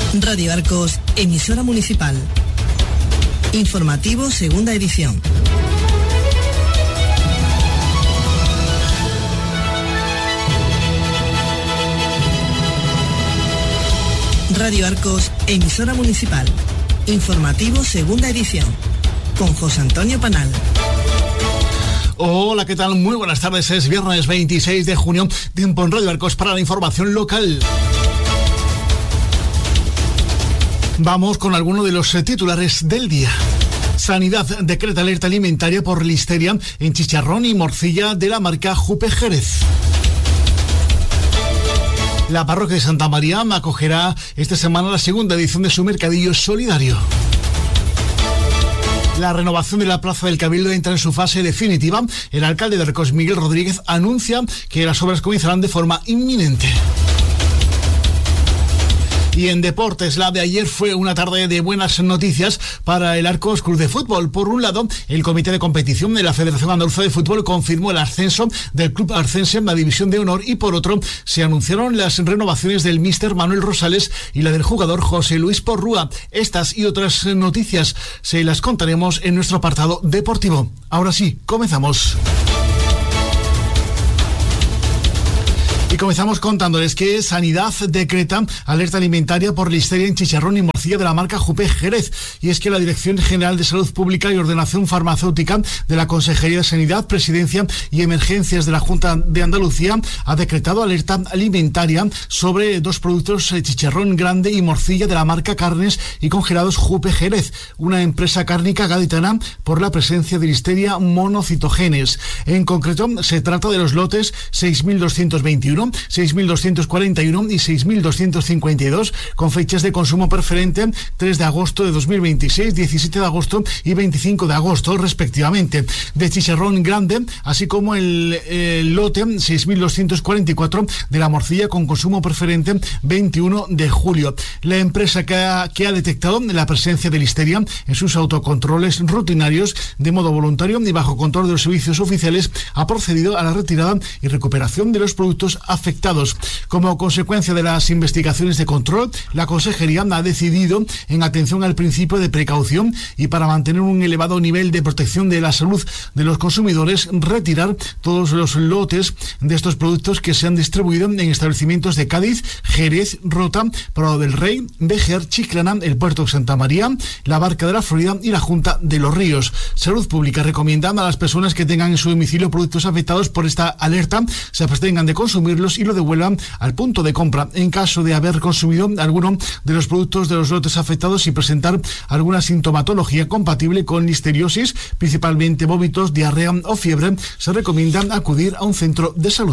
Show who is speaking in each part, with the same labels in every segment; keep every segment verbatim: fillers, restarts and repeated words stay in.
Speaker 1: Radio Arcos, emisora municipal. Informativo, segunda edición. Radio Arcos, emisora municipal. Informativo, segunda edición. Con José Antonio Panal.
Speaker 2: Hola, ¿qué tal? Muy buenas tardes. Es viernes veintiséis de junio. Tiempo en Radio Arcos para la información local. Vamos con alguno de los titulares del día. Sanidad decreta alerta alimentaria por listeria en chicharrón y morcilla de la marca Jupe Jerez. La parroquia de Santa María acogerá esta semana la segunda edición de su mercadillo solidario. La renovación de la Plaza del Cabildo entra en su fase definitiva. El alcalde de Arcos, Miguel Rodríguez, anuncia que las obras comenzarán de forma inminente. Y en deportes, la de ayer fue una tarde de buenas noticias para el Arcos Club de Fútbol. Por un lado, el Comité de Competición de la Federación Andaluza de Fútbol confirmó el ascenso del Club Arcense en la División de Honor y por otro, se anunciaron las renovaciones del míster Manuel Rosales y la del jugador José Luis Porrúa. Estas y otras noticias se las contaremos en nuestro apartado deportivo. Ahora sí, comenzamos. Y comenzamos contándoles que Sanidad decreta alerta alimentaria por listeria en chicharrón y morcilla de la marca Jupe Jerez. Y es que la Dirección General de Salud Pública y Ordenación Farmacéutica de la Consejería de Sanidad, Presidencia y Emergencias de la Junta de Andalucía ha decretado alerta alimentaria sobre dos productos, chicharrón grande y morcilla de la marca Carnes y Congelados Jupe Jerez, una empresa cárnica gaditana, por la presencia de listeria monocitogenes. En concreto, se trata de los lotes seis mil doscientos veintiuno, seis mil doscientos cuarenta y uno y seis mil doscientos cincuenta y dos, con fechas de consumo preferente tres de agosto de dos mil veintiséis, diecisiete de agosto y veinticinco de agosto respectivamente. De chicharrón grande, así como el, el lote seis mil doscientos cuarenta y cuatro de la morcilla con consumo preferente veintiuno de julio. La empresa que ha, que ha detectado la presencia de listeria en sus autocontroles rutinarios de modo voluntario y bajo control de los servicios oficiales ha procedido a la retirada y recuperación de los productos afectados. Como consecuencia de las investigaciones de control, la Consejería ha decidido, en atención al principio de precaución y para mantener un elevado nivel de protección de la salud de los consumidores, retirar todos los lotes de estos productos que se han distribuido en establecimientos de Cádiz, Jerez, Rota, Prado del Rey, Béjar, Chiclana, el Puerto de Santa María, la Barca de la Florida y la Junta de los Ríos. Salud Pública recomienda a las personas que tengan en su domicilio productos afectados por esta alerta se abstengan de consumir y lo devuelvan al punto de compra en caso de haber consumido alguno de los productos de los lotes afectados y presentar alguna sintomatología compatible con listeriosis, principalmente vómitos, diarrea o fiebre. Se recomienda acudir a un centro de salud.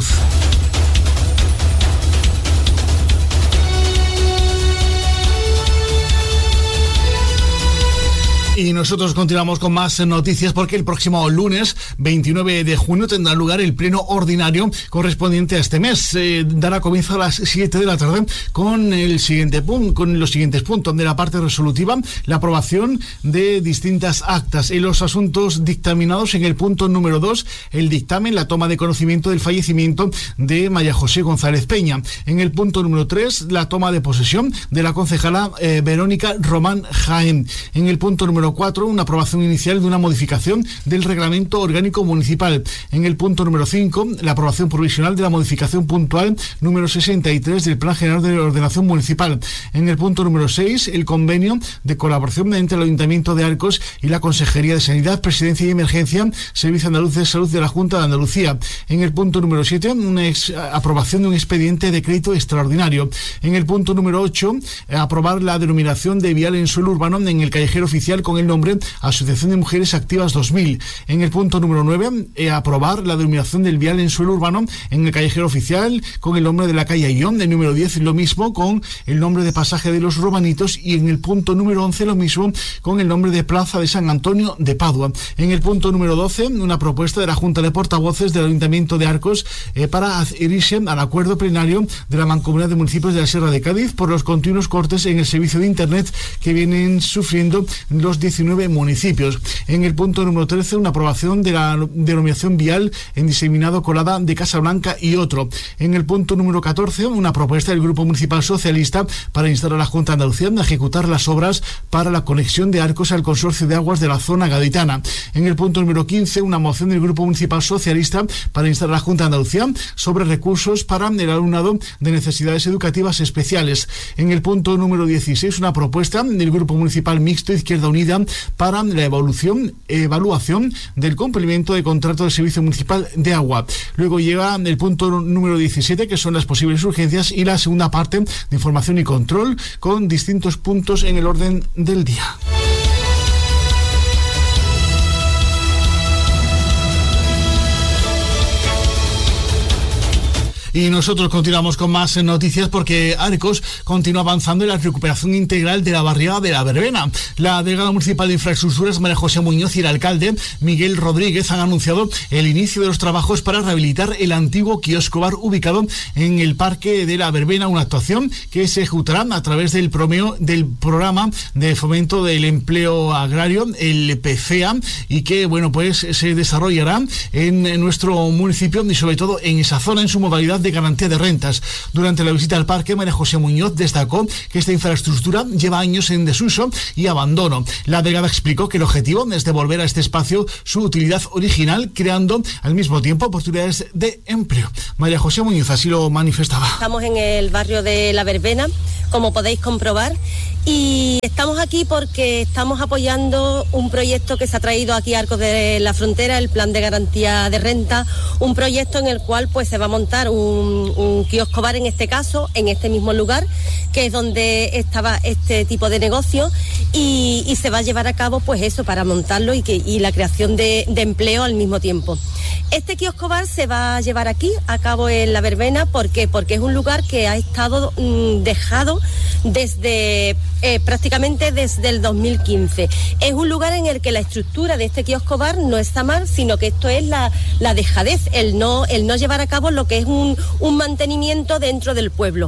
Speaker 2: Y nosotros continuamos con más noticias porque el próximo lunes veintinueve de junio tendrá lugar el pleno ordinario correspondiente a este mes. Eh, dará comienzo a las siete de la tarde con el siguiente punto, con los siguientes puntos de la parte resolutiva: la aprobación de distintas actas. En los asuntos dictaminados, en el punto número dos, el dictamen, la toma de conocimiento del fallecimiento de María José González Peña. En el punto número tres, la toma de posesión de la concejala eh, Verónica Román Jaén. En el punto número cuatro, una aprobación inicial de una modificación del reglamento orgánico municipal. En el punto número cinco, la aprobación provisional de la modificación puntual número sesenta y tres del Plan General de Ordenación Municipal. En el punto número seis, el convenio de colaboración entre el Ayuntamiento de Arcos y la Consejería de Sanidad, Presidencia y Emergencia, Servicio Andaluz de Salud de la Junta de Andalucía. En el punto número siete, una ex, aprobación de un expediente de crédito extraordinario. En el punto número ocho, aprobar la denominación de vial en suelo urbano en el callejero oficial con el nombre Asociación de Mujeres Activas dos mil. En el punto número nueve, eh, aprobar la denominación del vial en suelo urbano en el callejero oficial con el nombre de la calle Ayllón. El número diez, lo mismo con el nombre de Pasaje de los Romanitos. Y en el punto número once, lo mismo con el nombre de Plaza de San Antonio de Padua. En el punto número doce, una propuesta de la Junta de Portavoces del Ayuntamiento de Arcos eh, para adherirse al acuerdo plenario de la Mancomunidad de Municipios de la Sierra de Cádiz por los continuos cortes en el servicio de Internet que vienen sufriendo los diecinueve municipios. En el punto número trece, una aprobación de la denominación vial en diseminado Colada de Casablanca y otro. En el punto número catorce, una propuesta del Grupo Municipal Socialista para instar a la Junta de Andalucía a ejecutar las obras para la conexión de Arcos al Consorcio de Aguas de la zona gaditana. En el punto número quince, una moción del Grupo Municipal Socialista para instar a la Junta de Andalucía sobre recursos para el alumnado de necesidades educativas especiales. En el punto número dieciséis, una propuesta del Grupo Municipal Mixto Izquierda Unida para la evolución, evaluación del cumplimiento de contrato de servicio municipal de agua. Luego llega el punto número diecisiete, que son las posibles urgencias, y la segunda parte de información y control, con distintos puntos en el orden del día. Y nosotros continuamos con más noticias, porque Arcos continúa avanzando en la recuperación integral de la barriada de la Verbena. La delegada municipal de Infraestructuras, María José Muñoz, y el alcalde, Miguel Rodríguez, han anunciado el inicio de los trabajos para rehabilitar el antiguo kiosco bar ubicado en el Parque de la Verbena, una actuación que se ejecutará a través del, promeo, del programa de fomento del empleo agrario, el P F E A, y que, bueno, pues se desarrollará en, en nuestro municipio y sobre todo en esa zona, en su modalidad de garantía de rentas. Durante la visita al parque, María José Muñoz destacó que esta infraestructura lleva años en desuso y abandono. La delegada explicó que el objetivo es devolver a este espacio su utilidad original, creando al mismo tiempo oportunidades de empleo. María José Muñoz así lo manifestaba.
Speaker 3: Estamos en el barrio de La Verbena, como podéis comprobar, y estamos aquí porque estamos apoyando un proyecto que se ha traído aquí a Arcos de la Frontera, el Plan de Garantía de Renta, un proyecto en el cual pues se va a montar un, un kiosco bar, en este caso, en este mismo lugar, que es donde estaba este tipo de negocio, y, y se va a llevar a cabo pues eso, para montarlo y, que, y la creación de, de empleo al mismo tiempo. Este kiosco bar se va a llevar aquí a cabo en La Verbena. ¿Por qué? Porque es un lugar que ha estado mmm, dejado desde eh, prácticamente desde el dos mil quince. Es un lugar en el que la estructura de este kiosco bar no está mal, sino que esto es la, la dejadez, el no, el no llevar a cabo lo que es un, un mantenimiento dentro del pueblo.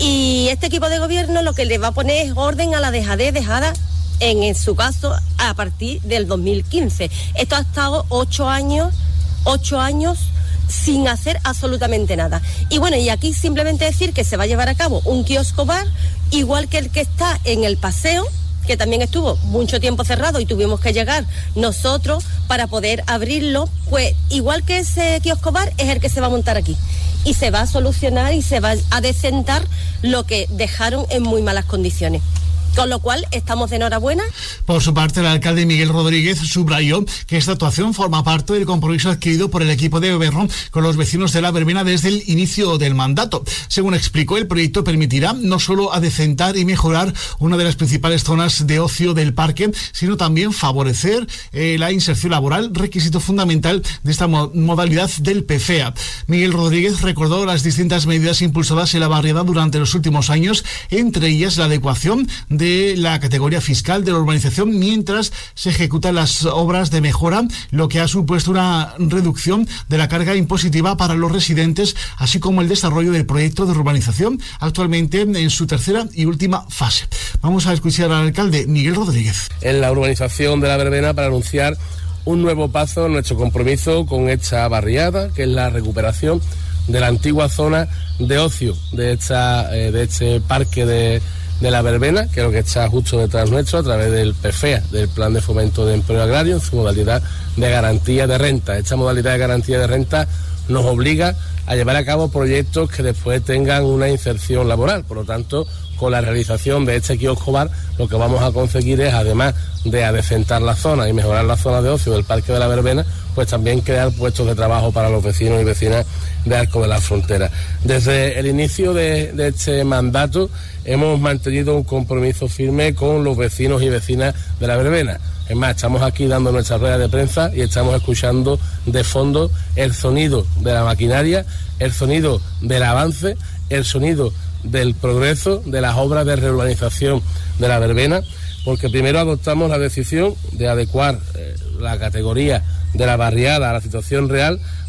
Speaker 3: Y este equipo de gobierno lo que le va a poner es orden a la dejadez dejada, en, en su caso, a partir del dos mil quince. Esto ha estado ocho años, ocho años sin hacer absolutamente nada. Y bueno, y aquí simplemente decir que se va a llevar a cabo un kiosco bar, igual que el que está en el paseo, que también estuvo mucho tiempo cerrado y tuvimos que llegar nosotros para poder abrirlo. Pues igual que ese kiosco bar es el que se va a montar aquí, y se va a solucionar y se va a decentar lo que dejaron en muy malas condiciones. Con lo cual, estamos de enhorabuena.
Speaker 2: Por su parte, el alcalde Miguel Rodríguez subrayó que esta actuación forma parte del compromiso adquirido por el equipo de gobierno con los vecinos de La Verbena desde el inicio del mandato. Según explicó, el proyecto permitirá no solo adecentar y mejorar una de las principales zonas de ocio del parque, sino también favorecer eh, la inserción laboral, requisito fundamental de esta mo- modalidad del P F E A. Miguel Rodríguez recordó las distintas medidas impulsadas en la barriada durante los últimos años, entre ellas la adecuación de de la categoría fiscal de la urbanización mientras se ejecutan las obras de mejora, lo que ha supuesto una reducción de la carga impositiva para los residentes, así como el desarrollo del proyecto de urbanización, actualmente en su tercera y última fase. Vamos a escuchar al alcalde Miguel Rodríguez.
Speaker 4: En la urbanización de La Verbena, para anunciar un nuevo paso en nuestro compromiso con esta barriada, que es la recuperación de la antigua zona de ocio de, esta, eh, de este parque de de La Verbena, que es lo que está justo detrás nuestro, a través del P F E A, del Plan de Fomento de Empleo Agrario, en su modalidad de garantía de renta. Esta modalidad de garantía de renta nos obliga a llevar a cabo proyectos que después tengan una inserción laboral. Por lo tanto, con la realización de este kiosco bar, lo que vamos a conseguir es, además de adecentar la zona y mejorar la zona de ocio del Parque de La Verbena, pues también crear puestos de trabajo para los vecinos y vecinas de Arcos de la Frontera. Desde el inicio de, de este mandato hemos mantenido un compromiso firme con los vecinos y vecinas de La Verbena. Es más, estamos aquí dando nuestra rueda de prensa y estamos escuchando de fondo el sonido de la maquinaria, el sonido del avance, el sonido del progreso de las obras de reurbanización de La Verbena, porque primero adoptamos la decisión de adecuar eh, la categoría de la barriada a la situación real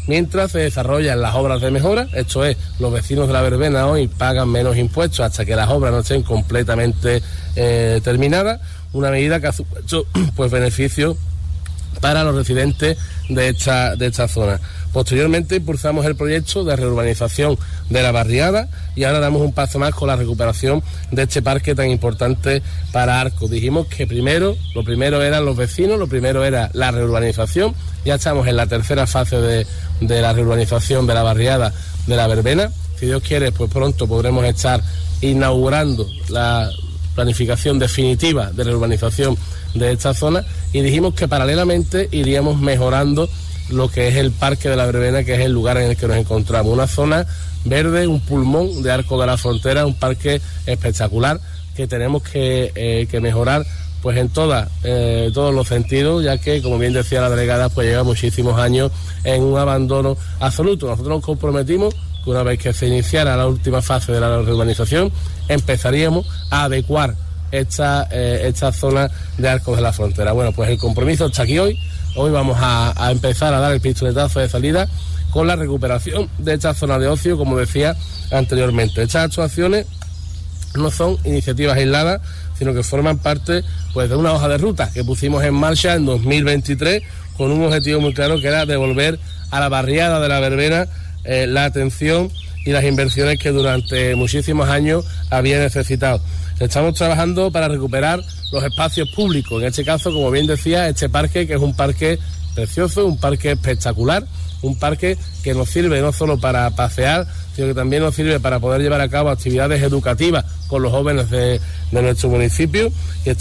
Speaker 4: mientras se desarrollan las obras de mejora. Esto es, los vecinos de la verbena hoy pagan menos impuestos hasta que las obras no estén completamente eh, terminadas, una medida que ha supuesto pues beneficio para los residentes de esta, de esta zona. Posteriormente impulsamos el proyecto de reurbanización de la barriada y ahora damos un paso más con la recuperación de este parque tan importante para Arcos. Dijimos que primero, lo primero eran los vecinos, lo primero era la reurbanización. Ya estamos en la tercera fase de, de la reurbanización de la barriada de la verbena. Si Dios quiere, pues pronto podremos estar inaugurando la planificación definitiva de reurbanización de esta zona, y dijimos que paralelamente iríamos mejorando lo que es el Parque de la Verbena, que es el lugar en el que nos encontramos. Una zona verde, un pulmón de Arcos de la Frontera, un parque espectacular que tenemos que, eh, que mejorar pues en toda, eh, todos los sentidos, ya que, como bien decía la delegada, pues lleva muchísimos años en un abandono absoluto. Nosotros nos comprometimos que una vez que se iniciara la última fase de la reurbanización, empezaríamos a adecuar esta, eh, esta zona de Arcos de la Frontera. Bueno, pues el compromiso está aquí hoy. Hoy vamos a, a empezar a dar el pistoletazo de salida con la recuperación de esta zona de ocio, como decía anteriormente. Estas actuaciones no son iniciativas aisladas, sino que forman parte pues de una hoja de ruta que pusimos en marcha en dos mil veintitrés con un objetivo muy claro, que era devolver a la barriada de la verbena eh, la atención y las inversiones que durante muchísimos años había necesitado. Estamos trabajando para recuperar los espacios públicos, en este caso, como bien decía, este parque, que es un parque precioso, un parque espectacular, un parque que nos sirve no solo para pasear, sino que también nos sirve para poder llevar a cabo actividades educativas con los jóvenes de, de nuestro municipio. Y